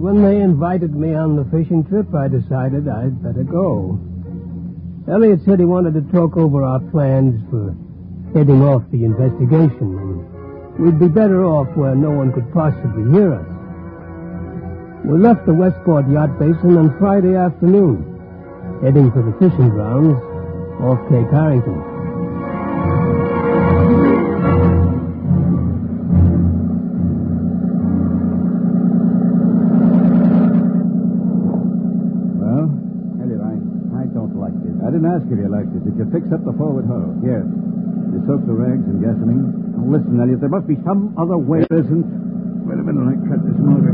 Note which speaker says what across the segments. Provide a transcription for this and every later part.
Speaker 1: when they invited me on the fishing trip, I decided I'd better go. Elliot said he wanted to talk over our plans for heading off the investigation, and we'd be better off where no one could possibly hear us. We left the Westport Yacht Basin on Friday afternoon, heading for the fishing grounds off Cape Harrington.
Speaker 2: Well, Elliot, I don't like this. I didn't ask if you liked it. Did you fix up the forward hull? Yes. You soaked the rags in gasoline? Now, listen, Elliot, there must be some other way. There isn't. Wait a minute, I cut this motor.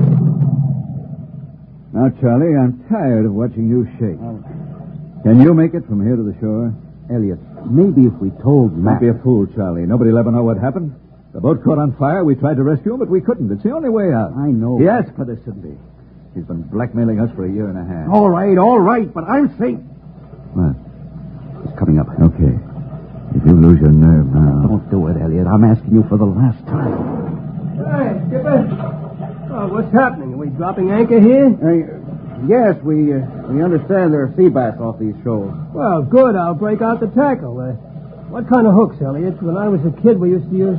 Speaker 2: Now, Charlie, I'm tired of watching you shake. Can you make it from here to the shore?
Speaker 3: Elliot, maybe if we told Matt...
Speaker 2: Don't be a fool, Charlie. Nobody will ever know what happened. The boat caught on fire. We tried to rescue him, but we couldn't. It's the only way out.
Speaker 3: I know.
Speaker 2: He asked for this, didn't he? He's been blackmailing us for a year and a half.
Speaker 3: All right, but I'm saying...
Speaker 2: What?
Speaker 3: It's coming up.
Speaker 2: Okay. If you lose your nerve now...
Speaker 3: Don't do it, Elliot. I'm asking you for the last time.
Speaker 1: Hey, Skipper. Oh, what's happening? Are we dropping anchor here?
Speaker 3: Yes, we understand there are sea bass off these shoals.
Speaker 1: Well, good. I'll break out the tackle. What kind of hooks, Elliot? When I was a kid, we used to use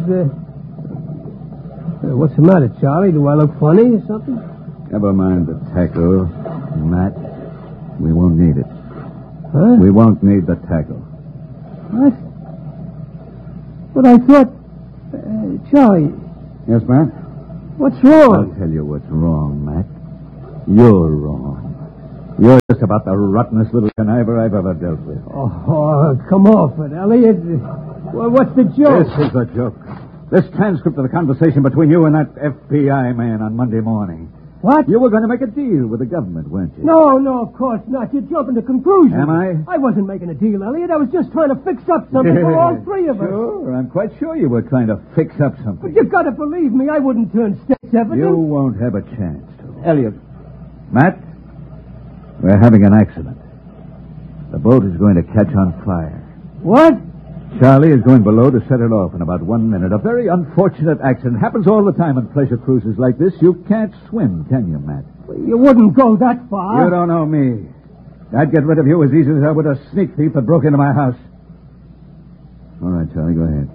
Speaker 1: what's the matter, Charlie? Do I look funny or something?
Speaker 2: Never mind the tackle, Matt. We won't need it.
Speaker 1: Huh?
Speaker 2: We won't need the tackle.
Speaker 1: What? But I thought... Charlie...
Speaker 3: Yes, Matt?
Speaker 1: What's wrong?
Speaker 2: I'll tell you what's wrong, Matt. You're wrong. You're just about the rottenest little conniver I've ever dealt with.
Speaker 1: Oh, come off it, Elliot. Well, what's the joke?
Speaker 2: This is the joke. This transcript of the conversation between you and that FBI man on Monday morning.
Speaker 1: What?
Speaker 2: You were going to make a deal with the government, weren't you?
Speaker 1: No, of course not. You're jumping to conclusions.
Speaker 2: Am I?
Speaker 1: I wasn't making a deal, Elliot. I was just trying to fix up something for all three of us.
Speaker 2: Sure, I'm quite sure you were trying to fix up something.
Speaker 1: But you've got to believe me. I wouldn't turn state's evidence.
Speaker 2: You won't have a chance to.
Speaker 3: Elliot.
Speaker 2: Matt, we're having an accident. The boat is going to catch on fire.
Speaker 1: What?
Speaker 2: Charlie is going below to set it off in about 1 minute. A very unfortunate accident. Happens all the time on pleasure cruises like this. You can't swim, can you, Matt?
Speaker 1: You wouldn't go that far.
Speaker 2: You don't know me. I'd get rid of you as easy as I would a sneak thief that broke into my house. All right, Charlie, go ahead.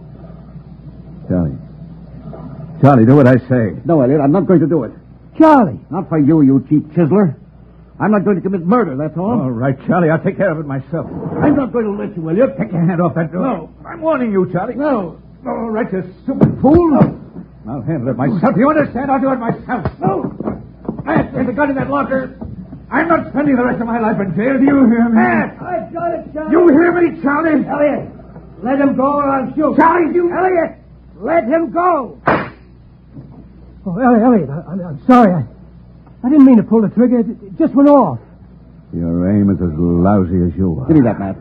Speaker 2: Charlie, do what I say.
Speaker 3: No, Elliot, I'm not going to do it.
Speaker 1: Charlie.
Speaker 3: Not for you, you cheap chiseler. I'm not going to commit murder, that's all.
Speaker 2: All right, Charlie, I'll take care of it myself.
Speaker 3: I'm not going to let you, Elliot.
Speaker 2: Take your hand off that door.
Speaker 3: No.
Speaker 2: I'm warning you, Charlie.
Speaker 3: No.
Speaker 2: All right, you stupid fool. No. I'll handle it myself. You understand? I'll do it myself.
Speaker 3: No.
Speaker 2: Matt, there's a gun in that locker. I'm not spending the rest of my life in jail. Do you hear me?
Speaker 1: Matt, I've got it, Charlie.
Speaker 2: You hear me, Charlie?
Speaker 1: Elliot, let him go or I'll shoot.
Speaker 2: Charlie, you...
Speaker 1: Elliot, let him go. Oh, Elliot, I'm sorry. I didn't mean to pull the trigger. It just went off.
Speaker 2: Your aim is as lousy as you are.
Speaker 3: Give me that, Matt.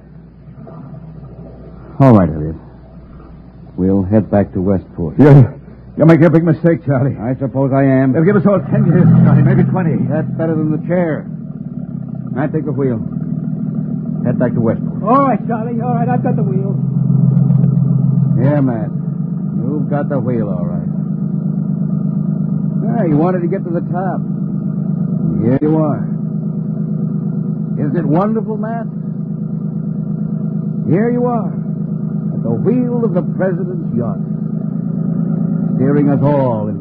Speaker 3: All right, Elliot. We'll head back to Westport.
Speaker 2: You're making a big mistake, Charlie.
Speaker 3: I suppose I am.
Speaker 2: They'll give us all 10 years, Charlie, maybe 20.
Speaker 3: That's better than the chair. Matt, take the wheel. Head back to Westport.
Speaker 1: All right, Charlie. All right, I've got the wheel.
Speaker 3: Here, Matt. You've got the wheel, all right. Ah, you wanted to get to the top. Here you are. Isn't it wonderful, Matt? Here you are, at the wheel of the president's yacht, steering us all into